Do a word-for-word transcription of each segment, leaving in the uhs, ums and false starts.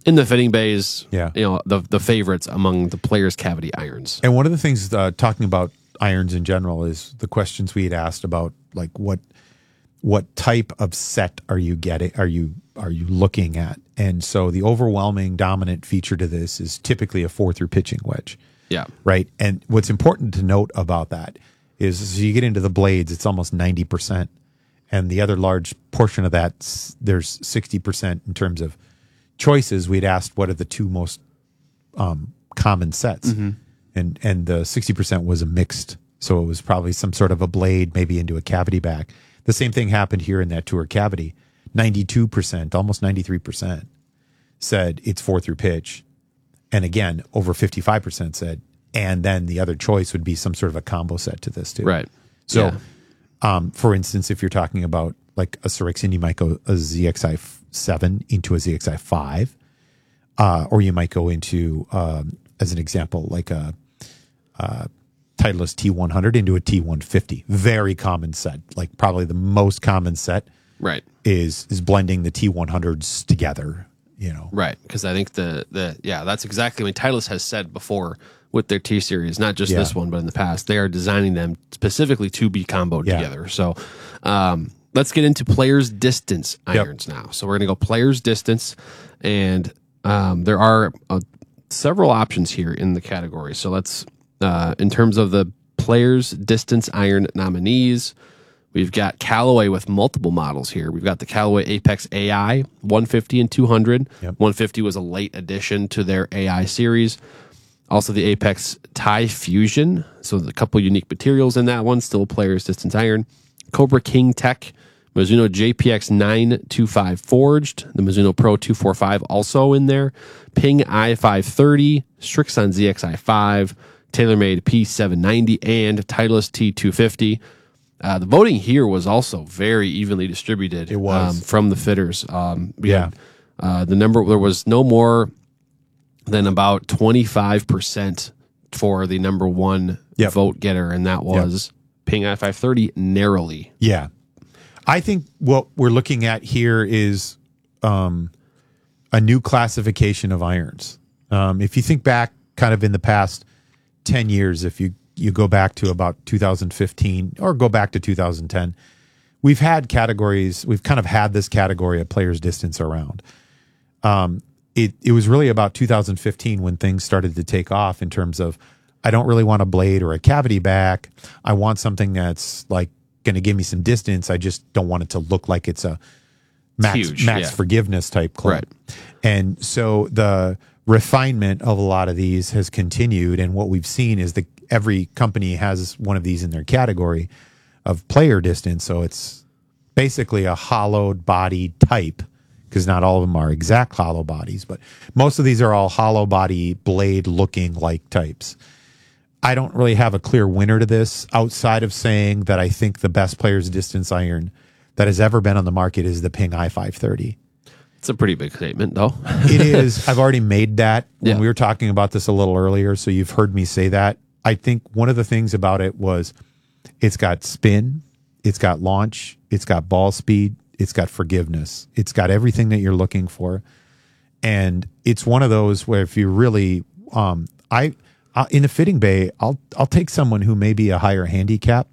in the fitting bays, Yeah. you know, the the favorites among the players' cavity irons. And one of the things uh, talking about irons in general is the questions we had asked about, like what what type of set are you getting? Are you are you looking at? And so the overwhelming dominant feature to this is typically a four through pitching wedge. Yeah. Right. And what's important to note about that is as you get into the blades, it's almost ninety percent. And the other large portion of that, there's sixty percent in terms of choices. We'd asked what are the two most um, common sets. Mm-hmm. And and the sixty percent was a mixed. So it was probably some sort of a blade, maybe into a cavity back. The same thing happened here in that tour cavity. ninety-two percent, almost ninety-three percent said it's four through pitch. And again, over fifty-five percent said, and then the other choice would be some sort of a combo set to this too. Right. So, Yeah. um, for instance, if you're talking about like a Sorixian, you might go a Z X I seven into a Z X I five, uh, or you might go into, um, as an example, like a, uh, Titleist T one hundred into a T one fifty. Very common set. Like probably the most common set Right. is is blending the T one hundreds together, you know. Right. Because I think the, the, yeah, that's exactly what Titleist has said before with their T series, not just Yeah. this one, but in the past. They are designing them specifically to be comboed Yeah. together. So um, let's get into players' distance irons now. So we're going to go players' distance, and um, there are uh, several options here in the category. So let's, uh, in terms of the players' distance iron nominees, we've got Callaway with multiple models here. We've got the Callaway Apex A I one fifty and two hundred. Yep. one fifty was a late addition to their A I series. Also the Apex Tie Fusion. So a couple unique materials in that one. Still players distance iron. Cobra King Tech. Mizuno J P X nine twenty-five forged. The Mizuno Pro two forty-five also in there. Ping I five thirty. Strixon Z X I five. TaylorMade P seven ninety. And Titleist T two fifty. Uh, the voting here was also very evenly distributed. It was. Um, from the fitters. Um, we Yeah. had, uh, the number, there was no more than about twenty-five percent for the number one Yep. vote getter, and that was Ping I five thirty narrowly. Yeah. I think what we're looking at here is um, a new classification of irons. Um, if you think back kind of in the past ten years, if you, you go back to about two thousand fifteen or go back to two thousand ten, we've had categories, we've kind of had this category of players distance around. Um, it, it was really about two thousand fifteen when things started to take off in terms of, I don't really want a blade or a cavity back. I want something that's like going to give me some distance. I just don't want it to look like it's a max, Huge, max yeah. forgiveness type club. Right. And so the refinement of a lot of these has continued. And what we've seen is that every company has one of these in their category of player distance. So it's basically a hollowed body type, because not all of them are exact hollow bodies, but most of these are all hollow body blade looking like types. I don't really have a clear winner to this outside of saying that I think the best player's distance iron that has ever been on the market is the Ping I five thirty. It's a pretty big statement, though. It is. I've already made that when Yeah. we were talking about this a little earlier, so you've heard me say that. I think one of the things about it was it's got spin, it's got launch, it's got ball speed, it's got forgiveness. It's got everything that you're looking for. And it's one of those where if you really, um, I, uh, in a fitting bay, I'll, I'll take someone who may be a higher handicap,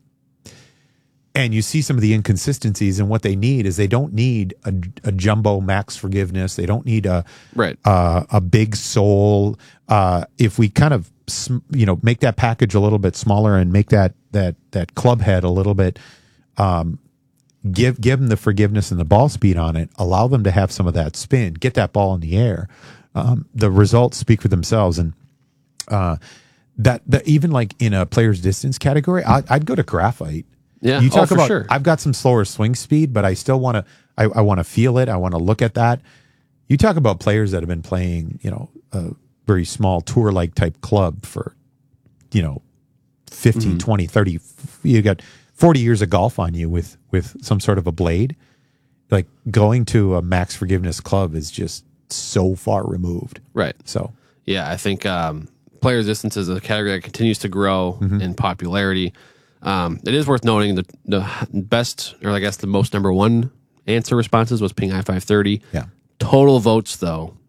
and you see some of the inconsistencies, and what they need is they don't need a, a jumbo max forgiveness. They don't need a, Right. uh, a big sole. Uh, if we kind of, sm- you know, make that package a little bit smaller and make that, that, that club head a little bit, um, give, give them the forgiveness and the ball speed on it, allow them to have some of that spin, get that ball in the air. Um, the results speak for themselves. And, uh, that, that even like in a player's distance category, I, I'd go to graphite. Yeah. You talk oh, for about, sure. I've got some slower swing speed, but I still want to, I, I want to feel it. I want to look at that. You talk about players that have been playing, you know, a very small tour like type club for, you know, fifteen, Mm-hmm. twenty, thirty, you got forty years of golf on you with, with some sort of a blade. Like going to a max forgiveness club is just so far removed. Right. So, Yeah, I think um, players distance is a category that continues to grow Mm-hmm. in popularity. Um, it is worth noting that the best, or I guess the most number one answer responses was Ping I five thirty. yeah. Total votes, though,